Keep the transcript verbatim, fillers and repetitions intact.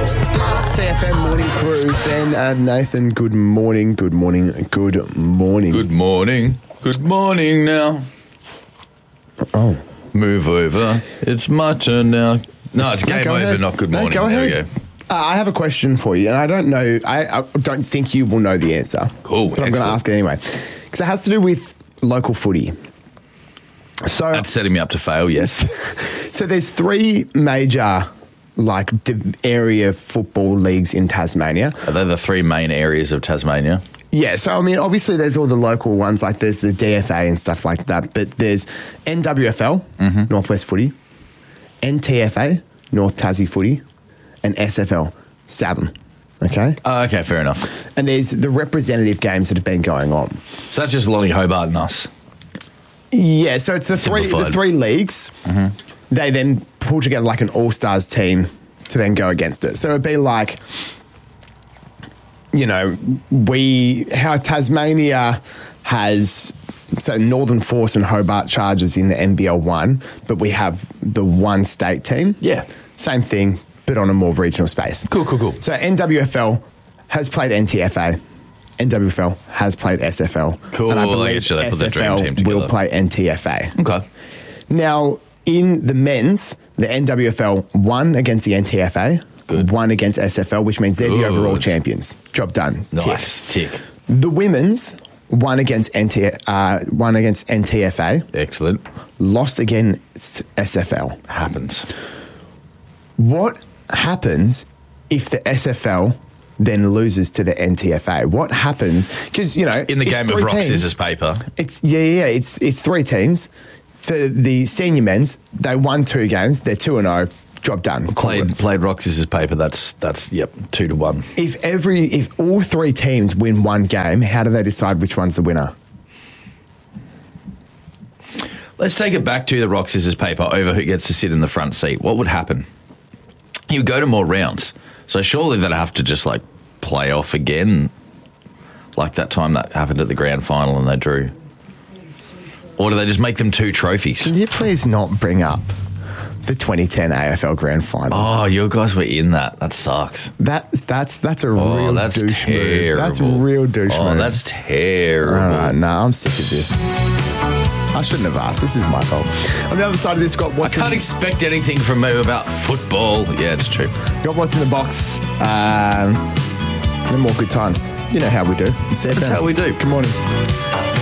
C F M Morning Crew, Ben and Nathan, good morning, good morning, good morning. Good morning. Good morning now. Oh. Move over. It's my turn now. No, it's game No, over, ahead. not good No, morning. go there ahead. we go. Uh, I have a question for you, and I don't know, I, I don't think you will know the answer. Cool, But I'm going to excellent. ask it anyway. Because it has to do with local footy. So, That's setting me up to fail, yes. so there's three major, like, div- area football leagues in Tasmania. Are they the three main areas of Tasmania? Yeah, so I mean, obviously there's all the local ones, like there's the D F A and stuff like that, but there's N W F L, Mm-hmm. Northwest Footy, N T F A, North Tassie Footy, and S F L, Southern. Okay? Oh, okay, fair enough. And there's the representative games that have been going on. So that's just Lonnie Hobart and us. Yeah, so it's the three the Simplified. three leagues. Mm-hmm. They then pull together like an all-stars team to then go against it. So it'd be like, you know, we how Tasmania has so Northern Force and Hobart Chargers in the N B L one, but we have the one state team. Yeah. Same thing, but on a more regional space. Cool, cool, cool. So N W F L has played N T F A. N W F L has played S F L. Cool, And I I believe get you. They put the dream S F L team together. will play N T F A. Okay. Now, in the men's, the N W F L won against the N T F A, Good. won against S F L, which means they're the Good. overall champions. Job done. Nice. Tick. Tick. The women's won against N T, uh, won against N T F A, Excellent. lost against S F L. Happens. What happens if the S F L then loses to the N T F A? What happens? Because, you know, In the it's game of three rock, teams. scissors, paper. It's yeah, yeah. yeah. It's it's three teams. For the senior men's, they won two games. They're two and zero. Job done. Played played rock, scissors, paper. That's, that's yep, two to one. If every if all three teams win one game, how do they decide which one's the winner? Let's take it back to the rock, scissors, paper over who gets to sit in the front seat. What would happen? You would go to more rounds. So surely they'd have to just like play off again, like that time that happened at the grand final and they drew. Or do they just make them two trophies? Can you please not bring up the twenty ten A F L Grand Final? Oh, you guys were in that. That sucks. That that's that's a Oh, real that's douche terrible. move. That's a real douche Oh, move. that's terrible. All right, no, I'm sick of this. I shouldn't have asked. This is my fault. On the other side of this, got I what's can't in, expect anything from you about football. Yeah, it's true. got what's in the box. Um, no more good times. You know how we do. That's how we do. Good morning.